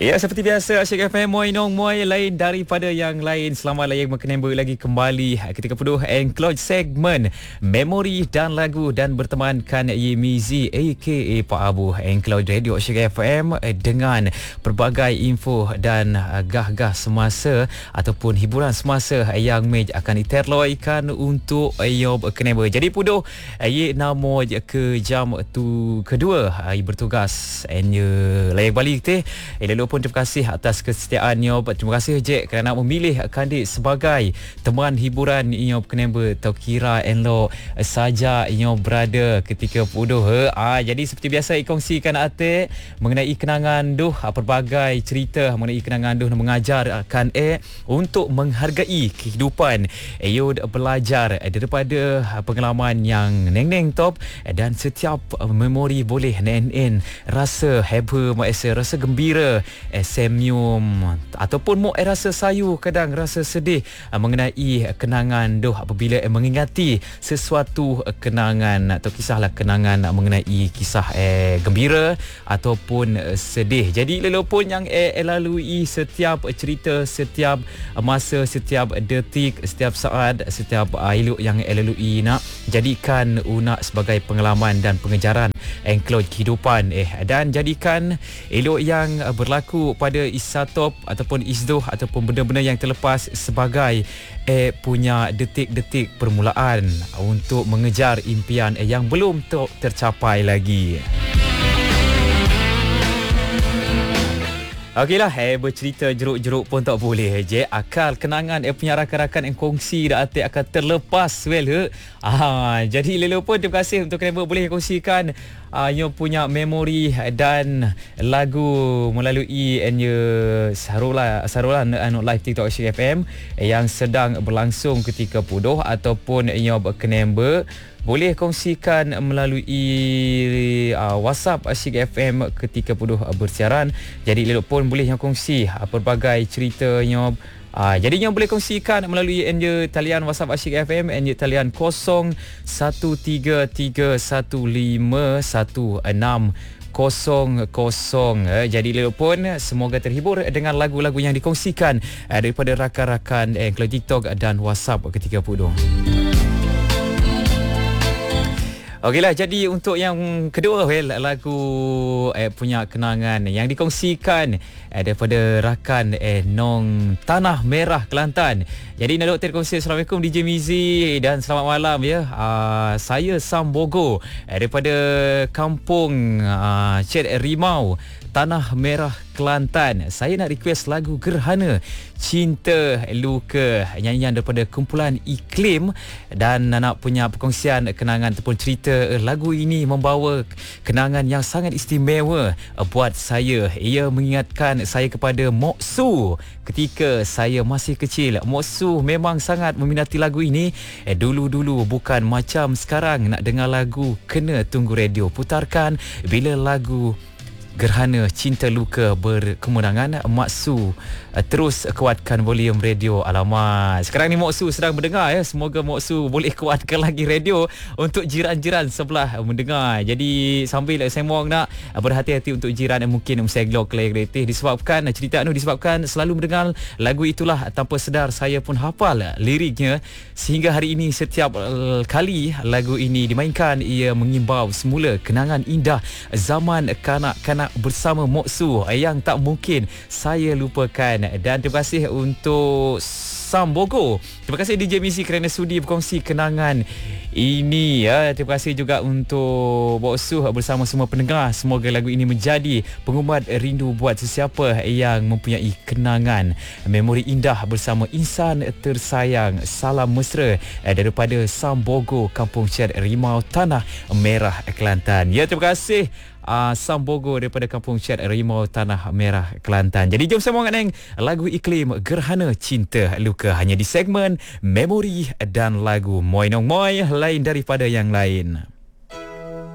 Ya, seperti biasa Asyik FM Moi Nong Moi lain daripada yang lain. Selamat layan berkenamba lagi kembali ketika penuh enclose segmen memori dan lagu dan bertemankan Yemizi aka Pak Abu enclose radio Asyik FM dengan pelbagai info dan gah-gah semasa ataupun hiburan semasa yang akan diterloikan untuk Yob kenamba. Jadi puduh namo ke jam tu kedua bertugas layak balik teh lalu pun terima kasih atas kesetiaannya. Terima kasih Jack kerana memilih Kandik sebagai teman hiburan inyo kenamba tau kira enlo saja inyo berada ketika puduh. Jadi seperti biasa ikongsikan ate mengenai kenangan duh pelbagai cerita mengenai kenangan duh mengajarkan untuk menghargai kehidupan belajar daripada pengalaman yang neng-neng top dan setiap memori boleh nen rasa happy rasa gembira senyum ataupun mau rasa sayu kadang rasa sedih mengenai kenangan doh apabila meningati sesuatu kenangan atau kisahlah kenangan mengenai kisah gembira ataupun sedih. Jadi lelopun yang lalui setiap cerita, setiap masa, setiap detik, setiap saat, setiap elok yang lalui nak jadikan unak sebagai pengalaman dan pengejaran enclose kehidupan dan jadikan elok yang berlaku pada isatop ataupun isdoh ataupun benda-benda yang terlepas sebagai punya detik-detik permulaan untuk mengejar impian yang belum tercapai lagi. Okeylah, bercerita jeruk-jeruk pun tak boleh je. Akal kenangan punya rakan-rakan yang kongsi dah akan terlepas jadi lelo pun terima kasih untuk kerana boleh kongsikan you punya memori dan lagu melalui Sarula live TikTok Asyik FM yang sedang berlangsung ketika puduh ataupun you berkenamba boleh kongsikan melalui WhatsApp Asyik FM ketika puduh bersiaran. Jadi lelok pun boleh yang kongsi pelbagai ceritanya. Jadinya boleh kongsikan melalui talian WhatsApp Asyik FM talian 0133151600. Jadi lelok pun semoga terhibur dengan lagu-lagu yang dikongsikan daripada rakan-rakan Enclose TikTok dan WhatsApp ketika puduh. Okeylah, jadi untuk yang kedua lagu punya kenangan yang dikongsikan daripada rakan Nong Tanah Merah Kelantan. Jadi nak terkongsi. Assalamualaikum DJ Mizi dan selamat malam ya. Saya Sam Bogo daripada kampung Chet Rimau, Tanah Merah Kelantan. Saya nak request lagu Gerhana Cinta Luka, nyanyian daripada kumpulan Iklim, dan nak punya perkongsian kenangan ataupun cerita lagu ini membawa kenangan yang sangat istimewa buat saya. Ia mengingatkan saya kepada Mok Su ketika saya masih kecil. Mok Su memang sangat meminati lagu ini. Dulu-dulu bukan macam sekarang nak dengar lagu kena tunggu radio putarkan. Bila lagu Gerhana Cinta Luka berkemenangan, Mak Su terus kuatkan volume radio. Alamak, sekarang ni Mak Su sedang mendengar ya. Semoga Mak Su boleh kuatkan lagi radio untuk jiran-jiran sebelah mendengar. Jadi sambil saya mohon nak berhati-hati untuk jiran yang mungkin seglo kelih-kelih disebabkan cerita disebabkan selalu mendengar lagu itulah tanpa sedar saya pun hafal liriknya sehingga hari ini. Setiap kali lagu ini dimainkan, ia mengimbau semula kenangan indah zaman kanak-kanak bersama Mok Su yang tak mungkin saya lupakan. Dan terima kasih untuk Sam Bogo. Terima kasih DJ Mizi kerana sudi berkongsi kenangan ini ya. Terima kasih juga untuk Mok Su bersama semua pendengar. Semoga lagu ini menjadi pengubat rindu buat sesiapa yang mempunyai kenangan memori indah bersama insan tersayang. Salam mesra daripada Sam Bogo, Kampung Chet Rimau, Tanah Merah Kelantan. Ya, terima kasih Sam Bogo daripada Kampung Chet Rimau, Tanah Merah Kelantan. Jadi jom sama dengan lagu Iklim Gerhana Cinta Luka hanya di segmen memori dan lagu Moi Nong Moi lain daripada yang lain.